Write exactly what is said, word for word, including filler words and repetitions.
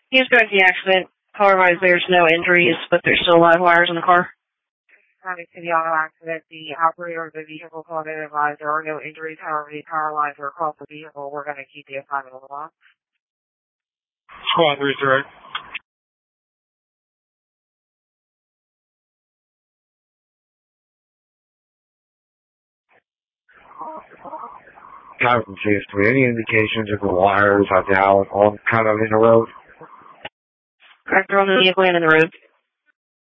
He described the accident. Car-wise, there's no injuries, but there's still live wires in the car. Responding to the auto accident, the operator of the vehicle called in and advised there are no injuries. However, the power lines are across the vehicle. We're going to keep the assignment on the line. Squad three zero. Kind from C S three. Any indications if the wires are now on kind of in the road? Correct, they're on the vehicle and in the road.